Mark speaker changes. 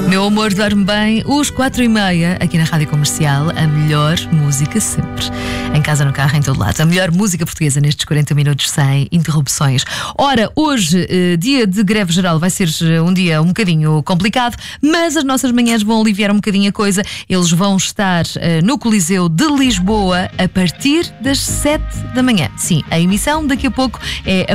Speaker 1: Meu amor dorme bem, os 4h30, aqui na Rádio Comercial, a melhor música sempre. Em casa, no carro, em todo lado. A melhor música portuguesa nestes 40 minutos sem interrupções. Ora, hoje, dia de greve geral, vai ser um dia um bocadinho complicado, mas as nossas manhãs vão aliviar um bocadinho a coisa. Eles vão estar no Coliseu de Lisboa a partir das 7 da manhã. Sim, a emissão daqui a pouco é a